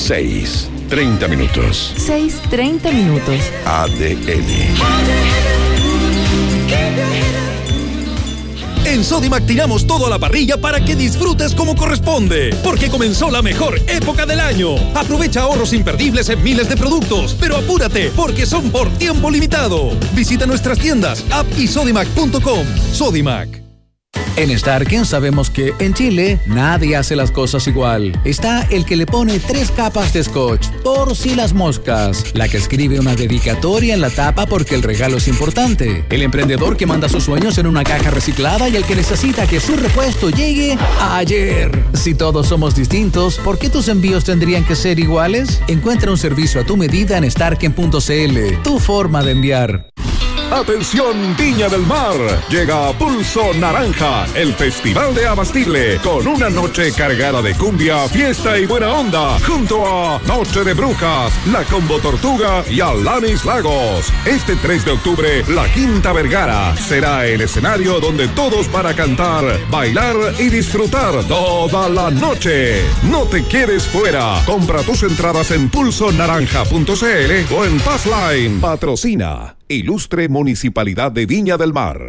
6:30 minutos. 6:30 minutos. ADN. En Sodimac tiramos todo a la parrilla para que disfrutes como corresponde, porque comenzó la mejor época del año. Aprovecha ahorros imperdibles en miles de productos, pero apúrate, porque son por tiempo limitado. Visita nuestras tiendas, app y sodimac.com. Sodimac. En Starken sabemos que en Chile nadie hace las cosas igual. Está el que le pone 3 capas de scotch por si las moscas, la que escribe una dedicatoria en la tapa porque el regalo es importante, el emprendedor que manda sus sueños en una caja reciclada y el que necesita que su repuesto llegue ayer. Si todos somos distintos, ¿por qué tus envíos tendrían que ser iguales? Encuentra un servicio a tu medida en starken.cl, tu forma de enviar. Atención Viña del Mar, llega Pulso Naranja, el festival de Abastible, con una noche cargada de cumbia, fiesta y buena onda, junto a Noche de Brujas, La Combo Tortuga y Alanis Lagos. Este 3 de octubre, La Quinta Vergara será el escenario donde todos van a cantar, bailar y disfrutar toda la noche. No te quedes fuera, compra tus entradas en pulsonaranja.cl o en Passline. Patrocina Ilustre Municipalidad de Viña del Mar.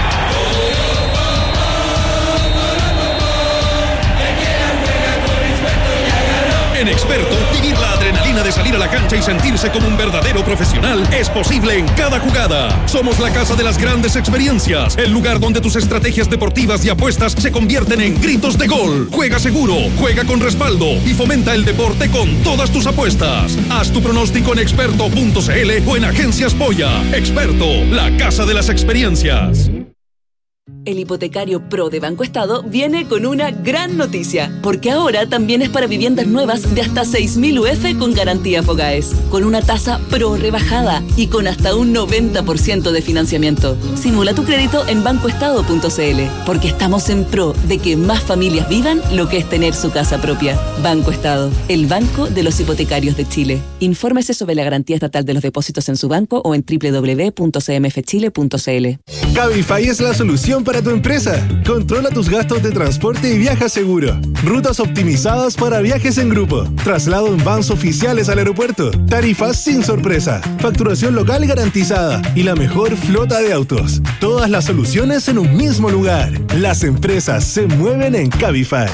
En Experto, vivir la adrenalina de salir a la cancha y sentirse como un verdadero profesional es posible en cada jugada. Somos la casa de las grandes experiencias, el lugar donde tus estrategias deportivas y apuestas se convierten en gritos de gol. Juega seguro, juega con respaldo y fomenta el deporte con todas tus apuestas. Haz tu pronóstico en experto.cl o en Agencias Polla. Experto, la casa de las experiencias. El hipotecario Pro de Banco Estado viene con una gran noticia, porque ahora también es para viviendas nuevas de hasta 6.000 UF con garantía Fogaes, con una tasa Pro rebajada y con hasta un 90% de financiamiento. Simula tu crédito en bancoestado.cl, porque estamos en pro de que más familias vivan lo que es tener su casa propia. Banco Estado, el banco de los hipotecarios de Chile. Infórmese sobre la garantía estatal de los depósitos en su banco o en www.cmfchile.cl. Cabify es la solución para tu empresa. Controla tus gastos de transporte y viaja seguro. Rutas optimizadas para viajes en grupo. Traslado en vans oficiales al aeropuerto. Tarifas sin sorpresa. Facturación local garantizada. Y la mejor flota de autos. Todas las soluciones en un mismo lugar. Las empresas se mueven en Cabify.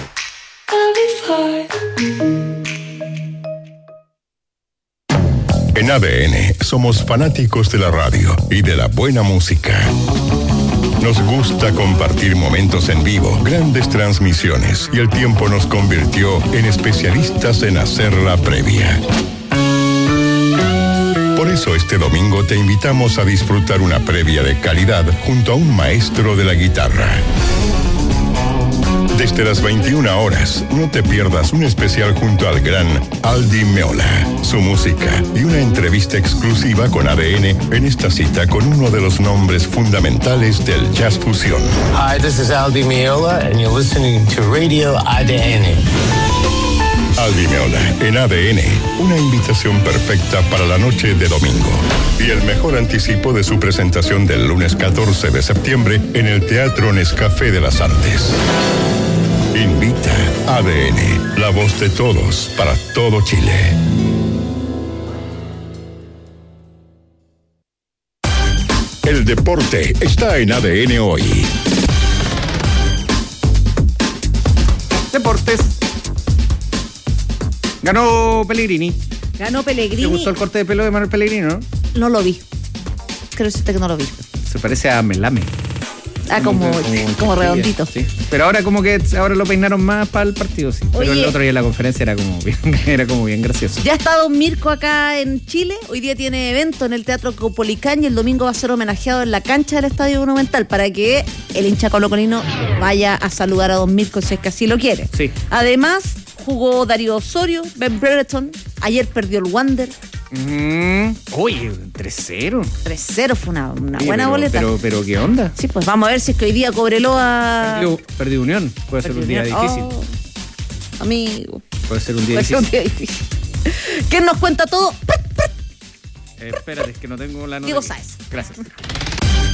En ADN somos fanáticos de la radio y de la buena música. Nos gusta compartir momentos en vivo, grandes transmisiones, y el tiempo nos convirtió en especialistas en hacer la previa. Por eso este domingo te invitamos a disfrutar una previa de calidad junto a un maestro de la guitarra. Desde las 21 horas, no te pierdas un especial junto al gran Aldi Meola, su música y una entrevista exclusiva con ADN en esta cita con uno de los nombres fundamentales del jazz fusión. Hi, this is Aldi Meola and you're listening to Radio ADN. Aldi Meola en ADN, una invitación perfecta para la noche de domingo. Y el mejor anticipo de su presentación del lunes 14 de septiembre en el Teatro Nescafé de las Artes. Invita ADN, la voz de todos para todo Chile. El deporte está en ADN hoy. Deportes. Ganó Pellegrini. Ganó Pellegrini. ¿Te gustó el corte de pelo de Manuel Pellegrini, no? No lo vi. Creo que no lo vi. Se parece a Melame. Ah, como redondito. Sí. Pero ahora como que ahora lo peinaron más para el partido, sí. Pero el otro día en la conferencia era como bien gracioso. Ya está Don Mirko acá en Chile. Hoy día tiene evento en el Teatro Caupolicán y el domingo va a ser homenajeado en la cancha del Estadio Monumental para que el hincha colocolino vaya a saludar a Don Mirko si es que así lo quiere. Sí. Además, jugó Darío Osorio, Ben Brereton. Ayer perdió el Wander. Oye, 3-0. 3-0 fue una buena boleta. Pero ¿qué onda? Sí, pues vamos a ver si es que hoy día Cobreloa... Perdió Unión. Puede ser un día difícil. Amigo. Puede ser un día difícil. ¿Quién nos cuenta todo? Espérate, es que no tengo la nota. Diego Sáez. Gracias.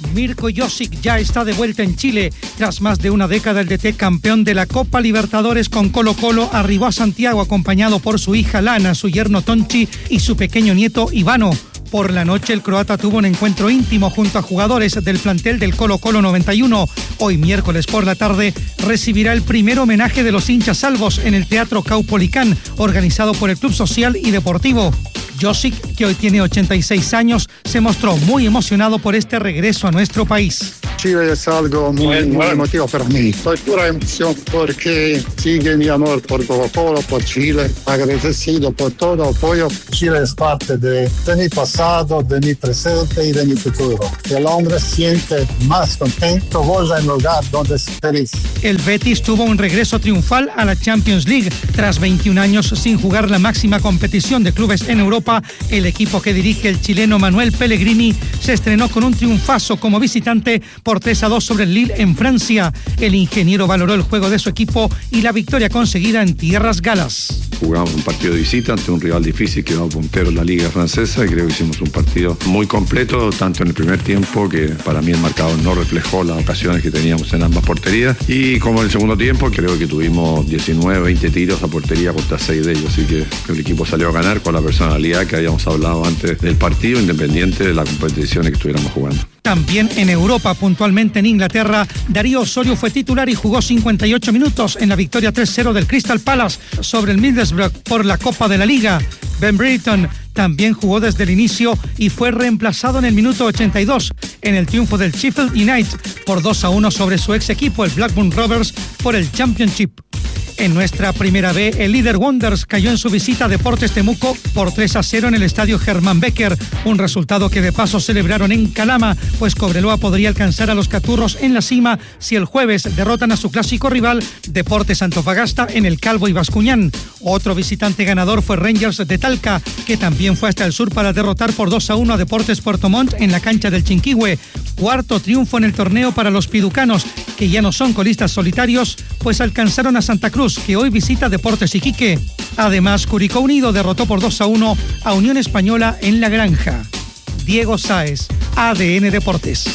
Mirko Josic ya está de vuelta en Chile. Tras más de una década, el DT campeón de la Copa Libertadores con Colo-Colo arribó a Santiago acompañado por su hija Lana, su yerno Tonchi y su pequeño nieto Ivano. Por la noche, el croata tuvo un encuentro íntimo junto a jugadores del plantel del Colo-Colo 91. Hoy, miércoles por la tarde, recibirá el primer homenaje de los hinchas salvos en el Teatro Caupolicán, organizado por el Club Social y Deportivo. Josic, que hoy tiene 86 años, se mostró muy emocionado por este regreso a nuestro país. Chile es algo muy emotivo para mí. Soy pura emoción porque sigue mi amor por Colo-Colo, por Chile. Agradecido por todo el apoyo. Chile es parte de mi pasado, de mi presente y de mi futuro. El hombre siente más contento, goza en el lugar donde es feliz. El Betis tuvo un regreso triunfal a la Champions League. Tras 21 años sin jugar la máxima competición de clubes en Europa, el equipo que dirige el chileno Manuel Pellegrini se estrenó con un triunfazo como visitante por 3-2 sobre el Lille en Francia. El ingeniero valoró el juego de su equipo y la victoria conseguida en tierras galas. Jugamos un partido de visita ante un rival difícil que va puntero en la liga francesa y creo que hicimos un partido muy completo, tanto en el primer tiempo, que para mí el marcador no reflejó las ocasiones que teníamos en ambas porterías, y como en el segundo tiempo creo que tuvimos 19, 20 tiros a portería contra 6 de ellos, así que el equipo salió a ganar con la personalidad que habíamos hablado antes del partido, independiente de las competiciones que estuviéramos jugando. También en Europa, puntualmente en Inglaterra, Darío Osorio fue titular y jugó 58 minutos en la victoria 3-0 del Crystal Palace sobre el Middlesbrough por la Copa de la Liga. Ben Britton también jugó desde el inicio y fue reemplazado en el minuto 82 en el triunfo del Sheffield United por 2-1 sobre su ex equipo, el Blackburn Rovers, por el Championship. En nuestra primera B, el líder Wanderers cayó en su visita a Deportes Temuco por 3-0 en el estadio Germán Becker, un resultado que de paso celebraron en Calama, pues Cobreloa podría alcanzar a los Caturros en la cima si el jueves derrotan a su clásico rival Deportes Antofagasta en el Calvo y Bascuñán. Otro visitante ganador fue Rangers de Talca, que también fue hasta el sur para derrotar por 2-1 a Deportes Puerto Montt en la cancha del Chinquihue. Cuarto triunfo en el torneo para los piducanos, que ya no son colistas solitarios, pues alcanzaron a Santa Cruz, que hoy visita Deportes Iquique. Además, Curicó Unido derrotó por 2-1 a Unión Española en La Granja. Diego Sáez, ADN Deportes.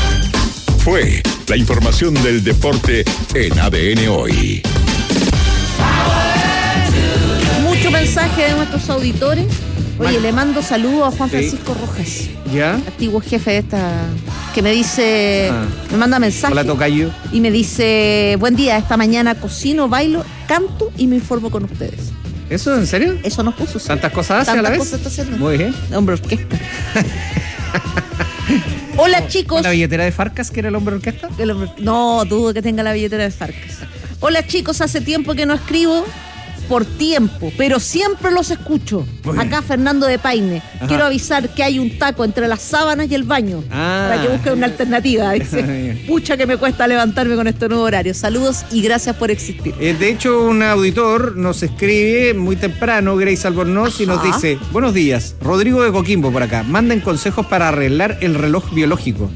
Fue la información del deporte en ADN Hoy. Mucho mensaje de nuestros auditores. Oye, le mando saludos a Juan Francisco Rojas. ¿Ya? Antiguo jefe de esta... que me dice... me manda mensaje. Hola, tocayo. Y me dice, buen día, esta mañana cocino, bailo, canto y me informo con ustedes. ¿Eso en serio? Eso nos puso. ¿Tantas cosas hace a la vez? Cosas está haciendo. Muy bien. Hombre orquesta. Hola, chicos. ¿La billetera de Farcas, que era el hombre orquesta? No, dudo que tenga la billetera de Farcas. Hola, chicos, hace tiempo que no escribo. Por tiempo, pero siempre los escucho. Acá Fernando de Paine. Ajá. Quiero avisar que hay un taco entre las sábanas y el baño para que busquen una alternativa. Dice, pucha que me cuesta levantarme con este nuevo horario. Saludos y gracias por existir. De hecho, un auditor nos escribe muy temprano, Grace Albornoz, y nos dice, buenos días, Rodrigo de Coquimbo por acá. Manden consejos para arreglar el reloj biológico.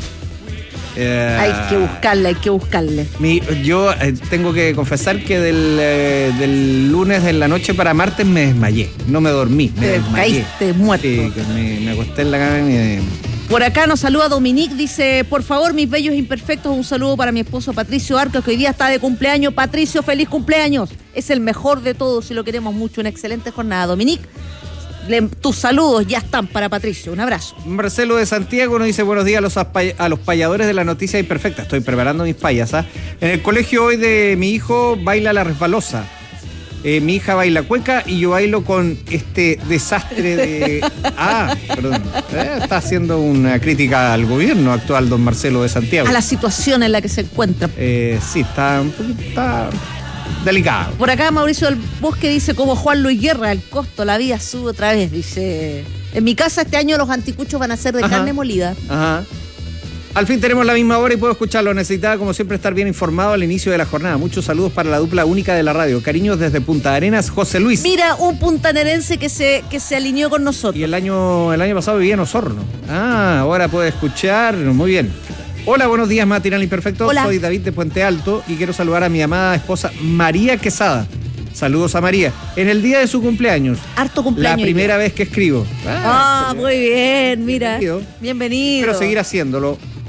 Hay que buscarle. Yo tengo que confesar que del lunes en la noche para martes me desmayé. No me dormí, me desmayé. Caíste muerto. Sí, que me acosté en la cama y Por acá nos saluda Dominique, dice, por favor, mis bellos imperfectos, un saludo para mi esposo Patricio Arcos, que hoy día está de cumpleaños. Patricio, feliz cumpleaños. Es el mejor de todos y lo queremos mucho. Una excelente jornada, Dominique. Tus saludos ya están para Patricio. Un abrazo. Marcelo de Santiago nos dice buenos días a los payadores de la noticia imperfecta. Estoy preparando mis payas. En el colegio hoy de mi hijo baila la resbalosa. Mi hija baila cueca y yo bailo con este desastre de... perdón. Está haciendo una crítica al gobierno actual, don Marcelo de Santiago. A la situación en la que se encuentra. Sí, está un poquito... delicado. Por acá Mauricio del Bosque dice, como Juan Luis Guerra, el costo, la vida sube otra vez. Dice, en mi casa este año los anticuchos van a ser de carne molida. Ajá. Al fin tenemos la misma hora y puedo escucharlo. Necesitaba, como siempre, estar bien informado al inicio de la jornada. Muchos saludos para la dupla única de la radio. Cariños desde Punta Arenas, José Luis. Mira, un puntanerense que se alineó con nosotros. Y el año pasado vivía en Osorno. Ahora puede escuchar. Muy bien. Hola, buenos días, Matinal Imperfecto. Hola. Soy David de Puente Alto y quiero saludar a mi amada esposa María Quesada. Saludos a María. En el día de su cumpleaños. Harto cumpleaños. La primera vez que escribo. Muy bien, mira. Bienvenido. Quiero seguir haciéndolo.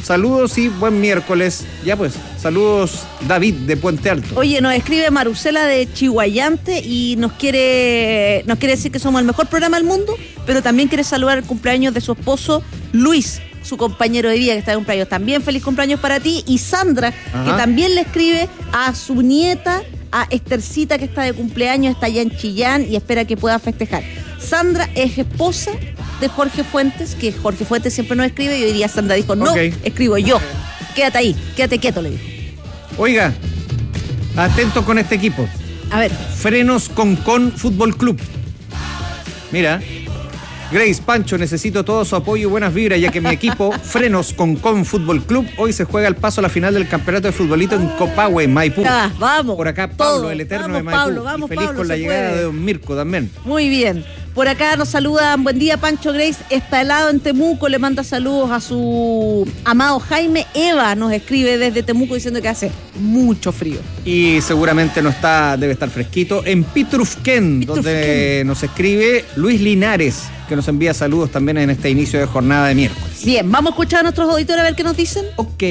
Saludos y buen miércoles. Ya pues, saludos David de Puente Alto. Oye, nos escribe Marusela de Chihuayante y nos quiere decir que somos el mejor programa del mundo, pero también quiere saludar el cumpleaños de su esposo Luis, su compañero de vida que está de cumpleaños. También feliz cumpleaños para ti. Y Sandra, que también le escribe a su nieta, a Estercita, que está de cumpleaños, está allá en Chillán y espera que pueda festejar. Sandra es esposa de Jorge Fuentes, que Jorge Fuentes siempre nos escribe, y hoy día Sandra dijo, no, escribo yo. Quédate ahí, quédate quieto, le dijo. Oiga, atento con este equipo. A ver. Frenos Concón Fútbol Club. Mira, Grace, Pancho, necesito todo su apoyo y buenas vibras, ya que mi equipo, Frenos Concón Fútbol Club, hoy se juega el paso a la final del campeonato de futbolito en Copahue, Maipú. Ya, vamos. Por acá Pablo, el eterno de Maipú. Pablo, vamos, y feliz Pablo, con la llegada de don Mirko también. Muy bien. Por acá nos saludan, buen día Pancho, Grace, está helado en Temuco, le manda saludos a su amado Jaime. Eva nos escribe desde Temuco diciendo que hace mucho frío. Y seguramente debe estar fresquito. En Pitrufquén, donde nos escribe Luis Linares, que nos envía saludos también en este inicio de jornada de miércoles. Bien, vamos a escuchar a nuestros auditores a ver qué nos dicen. Ok.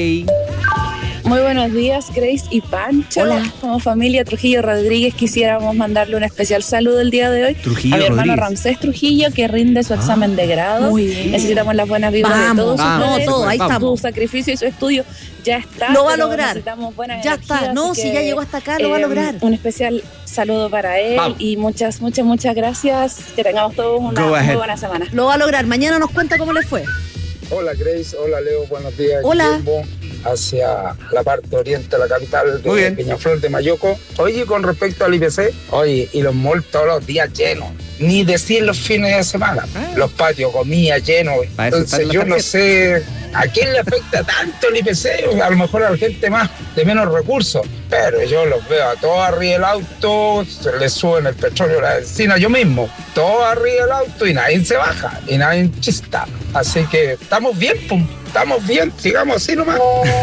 Muy buenos días, Grace y Pancho. Hola. Como familia Trujillo Rodríguez quisiéramos mandarle un especial saludo el día de hoy Trujillo a mi hermano Rodríguez. Ramsés Trujillo, que rinde su examen de grado. Muy bien. Necesitamos las buenas vibras de todos ustedes. todo, ahí estamos. Su sacrificio y su estudio ya está. Lo va a pero lograr. Necesitamos buena Ya energía, está. No, así si que, ya llegó hasta acá, lo va a lograr. Un especial saludo para él. Vamos. Y muchas gracias. Que tengamos todos una muy buena semana. Lo va a lograr. Mañana nos cuenta cómo le fue. Hola Grace, hola Leo, buenos días. Hola. Guillermo, hacia la parte oriente de la capital de Peñaflor de Mayoco. Oye, con respecto al IPC, y los malls todos los días llenos. Ni decir los fines de semana. Los patios, comida llenos. Entonces yo no sé a quién le afecta tanto el IPC. A lo mejor a la gente más de menos recursos. Pero yo los veo a todos arriba del auto, se les suben el petróleo a la benzina yo mismo. Todos arriba del auto y nadie se baja y nadie chista. Así que estamos bien, pum. Estamos bien, sigamos así nomás.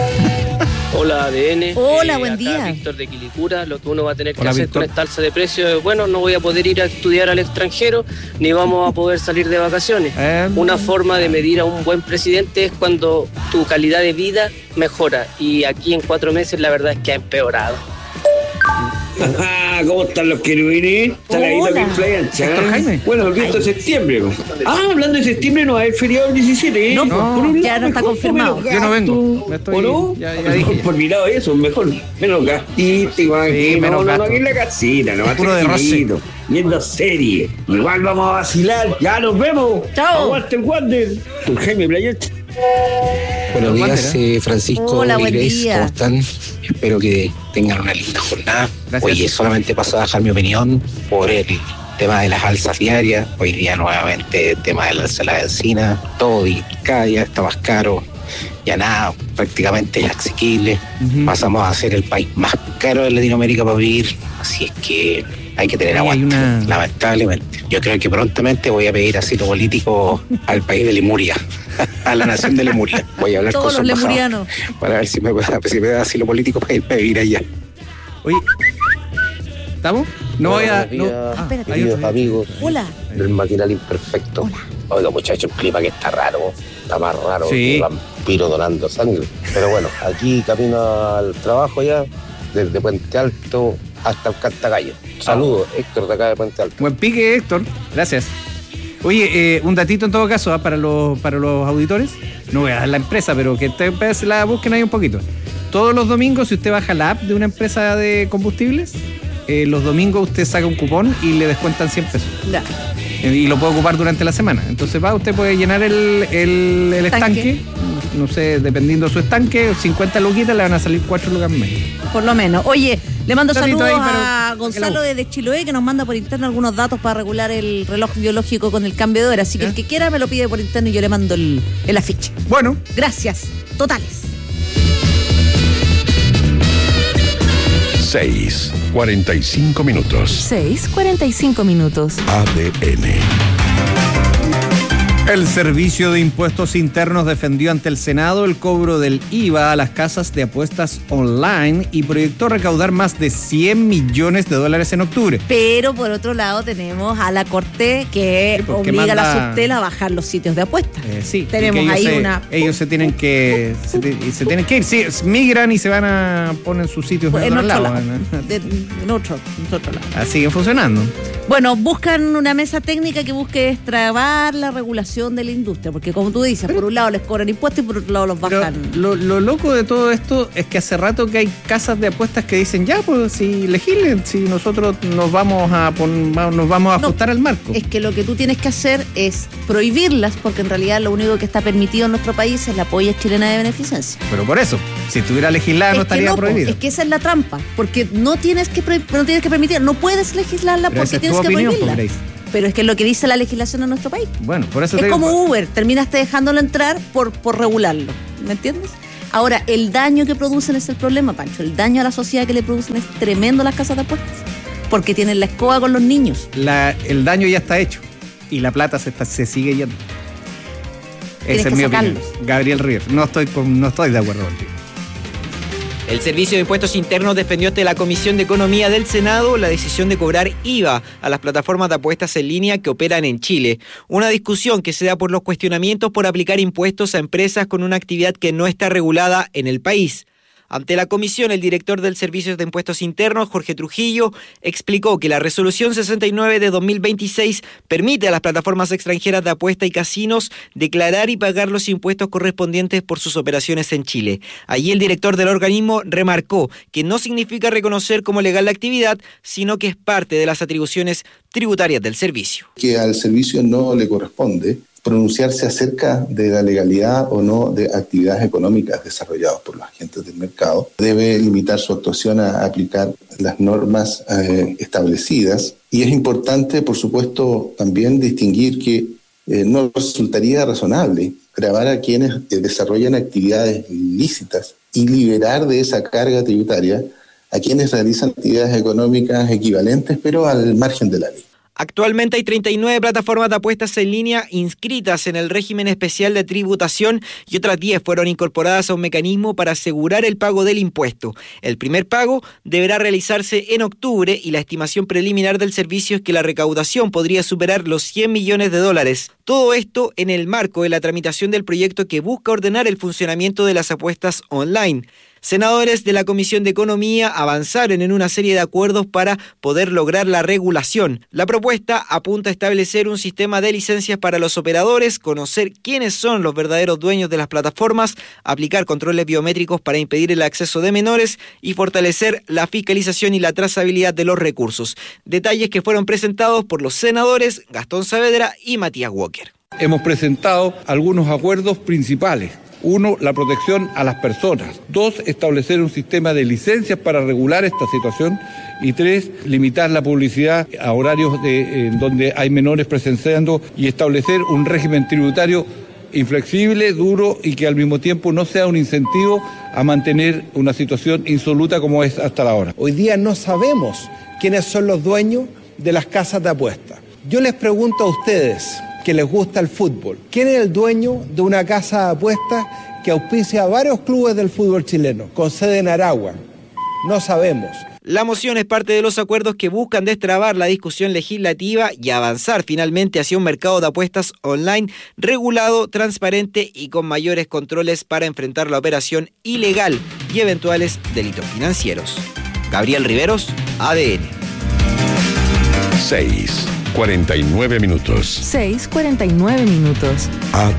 Hola ADN. Hola, buen acá día. Víctor de Quilicura. Lo que uno va a tener que Hola, hacer Víctor. con esta alza de precios es, bueno, no voy a poder ir a estudiar al extranjero, ni vamos a poder salir de vacaciones. Una forma de medir a un buen presidente es cuando tu calidad de vida mejora. Y aquí en 4 meses la verdad es que ha empeorado. ¿Cómo están los querubines? ¿Están ahí también Playa Ancha? Héctor Jaime. Bueno, el viento de septiembre. Hablando de septiembre, no hay feriado el 17. No, Por un ya lado, no está mejor, confirmado. menos Yo no vengo. gasto. Me estoy- ¿O no? ya dije. Por mi lado eso, mejor. Menos gastito, igual. Sí, no, menos no, gasto. aquí en la casita, no Puro de tranquilito, viendo serie. Igual vamos a vacilar. Ya nos vemos. Chao. Aguante el Wander. Tu Jaime Playa Ancha. Buenos días, Wander, Francisco Hola, y buen Grace, día. ¿cómo están? Espero que tengan una linda jornada. Gracias. Oye, solamente paso a dejar mi opinión por el tema de las alzas diarias. Hoy día nuevamente el tema del alza de la benzina, todo y cada día está más caro. Ya nada, prácticamente es asequible. Pasamos a ser el país más caro de Latinoamérica para vivir, así es que hay que tener aguante, lamentablemente. Yo creo que prontamente voy a pedir asilo político al país de Lemuria, a la nación de Lemuria. Voy a hablar Todos con su los embajador lemurianos. para ver si me da asilo político para irme a vivir allá. Oye, ¿estamos? No voy a... no. Espérate. Hay otro. amigos Hola. del maquinal imperfecto. Oiga, muchachos, un clima que está raro, está más raro Sí. que vampiro donando sangre. Pero bueno, aquí camino al trabajo ya, desde Puente Alto hasta el Cantagallo. Saludos, Héctor de acá de Puente Alto. Buen pique, Héctor. Gracias. Oye, un datito en todo caso para los auditores. No voy a dar la empresa, pero que ustedes la busquen ahí un poquito. Todos los domingos, si usted baja la app de una empresa de combustibles, los domingos usted saca un cupón y le descuentan 100 pesos. Ya. Y lo puede ocupar durante la semana. Entonces usted puede llenar el estanque. No sé, dependiendo de su estanque, 50 luquitas le van a salir 4 lucas menos. Por lo menos. Oye, le mando Datito saludos ahí, pero a Gonzalo desde Chiloé, que nos manda por interno algunos datos para regular el reloj biológico con el cambio de hora. Así que el que quiera me lo pide por interno y yo le mando el afiche. Bueno. Gracias. Totales. 6:45 minutos. 6:45 minutos. ADN. El Servicio de Impuestos Internos defendió ante el Senado el cobro del IVA a las casas de apuestas online y proyectó recaudar más de $100 millones en octubre. Pero por otro lado tenemos a la Corte que obliga a la Subtel a bajar los sitios de apuestas. Sí. Tenemos ahí ellos se tienen que ir, sí, migran y se van a poner sus sitios en otro lado. En otro lado. Siguen funcionando. Bueno, buscan una mesa técnica que busque destrabar la regulación de la industria, porque como tú dices, por un lado les cobran impuestos y por otro lado los bajan. Lo loco de todo esto es que hace rato que hay casas de apuestas que dicen, ya, pues si legislen, si nosotros nos vamos a ajustar al marco. Es que lo que tú tienes que hacer es prohibirlas, porque en realidad lo único que está permitido en nuestro país es la polla chilena de beneficencia. Pero por eso, si estuviera legislada no estaría prohibida. Es que esa es la trampa, porque no tienes que permitir, no puedes legislarla porque tienes que prohibirla. Pero es que es lo que dice la legislación en nuestro país. Bueno, por eso es como Uber, terminaste dejándolo entrar por regularlo, ¿me entiendes? Ahora, el daño que producen es el problema, Pancho. El daño a la sociedad que le producen es tremendo las casas de apuestas, porque tienen la escoba con los niños. El daño ya está hecho y la plata se sigue yendo. Esa es mi opinión. Gabriel River, no estoy de acuerdo contigo. El Servicio de Impuestos Internos defendió ante la Comisión de Economía del Senado la decisión de cobrar IVA a las plataformas de apuestas en línea que operan en Chile. Una discusión que se da por los cuestionamientos por aplicar impuestos a empresas con una actividad que no está regulada en el país. Ante la comisión, el director del Servicio de Impuestos Internos, Jorge Trujillo, explicó que la Resolución 69 de 2026 permite a las plataformas extranjeras de apuesta y casinos declarar y pagar los impuestos correspondientes por sus operaciones en Chile. Allí el director del organismo remarcó que no significa reconocer como legal la actividad, sino que es parte de las atribuciones tributarias del servicio. Que al servicio no le corresponde pronunciarse acerca de la legalidad o no de actividades económicas desarrolladas por los agentes del mercado. Debe limitar su actuación a aplicar las normas establecidas. Y es importante, por supuesto, también distinguir que no resultaría razonable gravar a quienes desarrollan actividades ilícitas y liberar de esa carga tributaria a quienes realizan actividades económicas equivalentes, pero al margen de la ley. Actualmente hay 39 plataformas de apuestas en línea inscritas en el régimen especial de tributación y otras 10 fueron incorporadas a un mecanismo para asegurar el pago del impuesto. El primer pago deberá realizarse en octubre y la estimación preliminar del servicio es que la recaudación podría superar los $100 millones. Todo esto en el marco de la tramitación del proyecto que busca ordenar el funcionamiento de las apuestas online. Senadores de la Comisión de Economía avanzaron en una serie de acuerdos para poder lograr la regulación. La propuesta apunta a establecer un sistema de licencias para los operadores, conocer quiénes son los verdaderos dueños de las plataformas, aplicar controles biométricos para impedir el acceso de menores y fortalecer la fiscalización y la trazabilidad de los recursos. Detalles que fueron presentados por los senadores Gastón Saavedra y Matías Walker. Hemos presentado algunos acuerdos principales. 1, la protección a las personas. 2, establecer un sistema de licencias para regular esta situación. Y 3, limitar la publicidad a horarios donde hay menores presenciando y establecer un régimen tributario inflexible, duro y que al mismo tiempo no sea un incentivo a mantener una situación insoluta como es hasta la hora. Hoy día no sabemos quiénes son los dueños de las casas de apuestas. Yo les pregunto a ustedes, que les gusta el fútbol, ¿quién es el dueño de una casa de apuestas que auspicia a varios clubes del fútbol chileno, con sede en Aragua? No sabemos. La moción es parte de los acuerdos que buscan destrabar la discusión legislativa y avanzar finalmente hacia un mercado de apuestas online regulado, transparente y con mayores controles para enfrentar la operación ilegal y eventuales delitos financieros. Gabriel Riveros, ADN. 6:49 minutos. 6:49 minutos.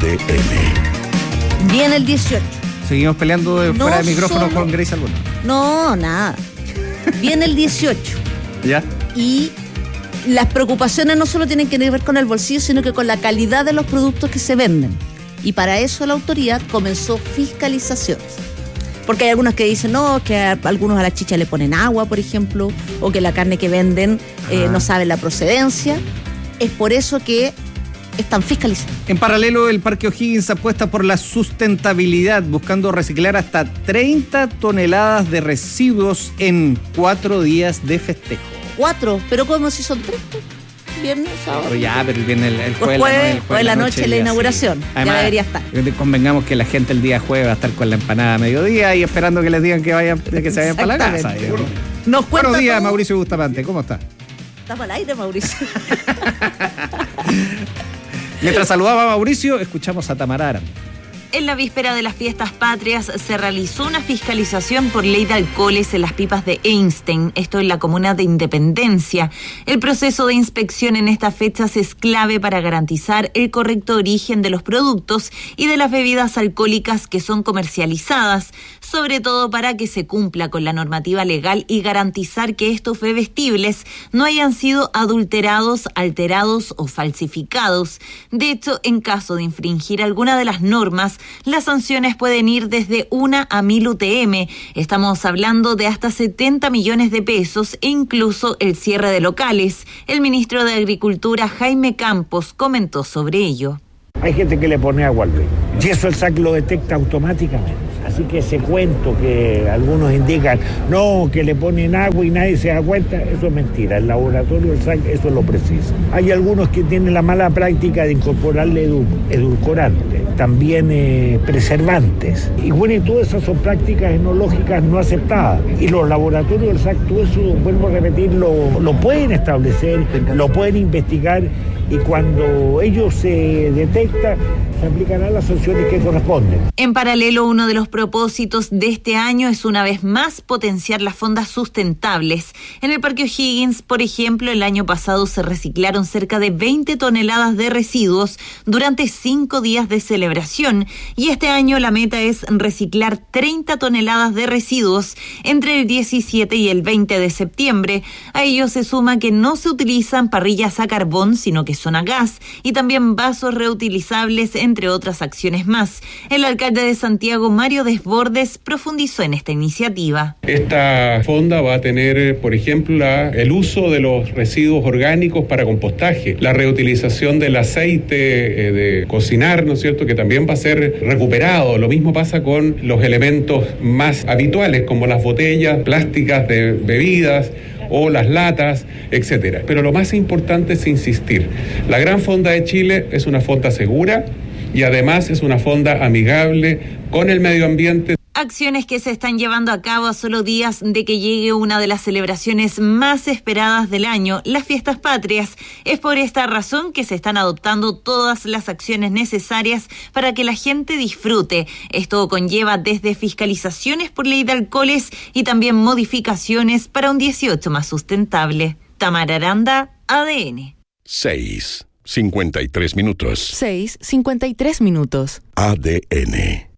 ADN. Viene el 18. Seguimos peleando fuera de micrófono con Grace Alguno. No, nada. Viene el 18. ¿Ya? Y las preocupaciones no solo tienen que ver con el bolsillo, sino que con la calidad de los productos que se venden. Y para eso la autoridad comenzó fiscalizaciones. Porque hay algunos que dicen, no, que algunos a la chicha le ponen agua, por ejemplo, o que la carne que venden no saben la procedencia. Es por eso que están fiscalizando. En paralelo, el Parque O'Higgins apuesta por la sustentabilidad, buscando reciclar hasta 30 toneladas de residuos en 4 días de festejo. 4, pero ¿cómo si son 3? viernes, sábado. Pero ya, pero viene el jueves. Jueves la noche la inauguración. Además, ya debería estar. Convengamos que la gente el día jueves va a estar con la empanada a mediodía y esperando que les digan que se vayan para la casa. Buenos días, todo. Mauricio Bustamante, ¿cómo está? Estamos al aire, Mauricio. Mientras saludaba a Mauricio, escuchamos a Tamara Aranda. En la víspera de las fiestas patrias se realizó una fiscalización por ley de alcoholes en las pipas de Einstein, esto en la comuna de Independencia. El proceso de inspección en estas fechas es clave para garantizar el correcto origen de los productos y de las bebidas alcohólicas que son comercializadas, sobre todo para que se cumpla con la normativa legal y garantizar que estos bebestibles no hayan sido adulterados, alterados o falsificados. De hecho, en caso de infringir alguna de las normas, las sanciones pueden ir desde 1 a 1000 UTM. Estamos hablando de hasta 70 millones de pesos e incluso el cierre de locales. El ministro de Agricultura, Jaime Campos, comentó sobre ello. Hay gente que le pone agua al vino y eso el SAC lo detecta automáticamente. Así que ese cuento que algunos indican, no, que le ponen agua y nadie se da cuenta, eso es mentira. El laboratorio del SAC eso lo precisa. Hay algunos que tienen la mala práctica de incorporarle edulcorantes, también preservantes. Y bueno, y todas esas son prácticas enológicas no aceptadas. Y los laboratorios del SAC, todo eso, vuelvo a repetir, lo pueden establecer, lo pueden investigar. Y cuando ellos se detectan, se aplicarán las sanciones que corresponden. En paralelo, uno de los propósitos de este año es una vez más potenciar las fondas sustentables. En el Parque O'Higgins, por ejemplo, el año pasado se reciclaron cerca de 20 toneladas de residuos durante 5 días de celebración. Y este año la meta es reciclar 30 toneladas de residuos entre el 17 y el 20 de septiembre. A ello se suma que no se utilizan parrillas a carbón, sino que son a gas, y también vasos reutilizables, entre otras acciones más. El alcalde de Santiago, Mario Desbordes, profundizó en esta iniciativa. Esta fonda va a tener, por ejemplo, el uso de los residuos orgánicos para compostaje, la reutilización del aceite de cocinar, ¿no es cierto?, que también va a ser recuperado. Lo mismo pasa con los elementos más habituales, como las botellas plásticas de bebidas, o las latas, etcétera. Pero lo más importante es insistir. La Gran Fonda de Chile es una fonda segura y además es una fonda amigable con el medio ambiente. Acciones que se están llevando a cabo a solo días de que llegue una de las celebraciones más esperadas del año, las fiestas patrias. Es por esta razón que se están adoptando todas las acciones necesarias para que la gente disfrute. Esto conlleva desde fiscalizaciones por ley de alcoholes y también modificaciones para un 18 más sustentable. Tamara Aranda, ADN. 6:53 minutos. 6:53 minutos. ADN.